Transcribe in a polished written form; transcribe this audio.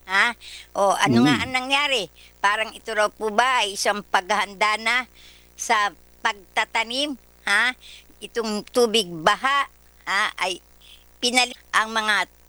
Ha? O ano nga Mm. ang nangyari? Parang ito raw po ba ay isang paghahanda na sa pagtatanim? Ha? Itong tubig baha, ay pinali ang mga